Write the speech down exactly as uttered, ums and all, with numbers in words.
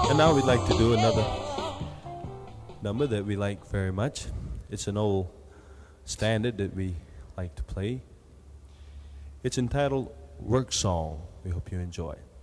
And now we'd like to do another number that we like very much. It's an old standard that we like to play. It's entitled Work Song. We hope you enjoy it.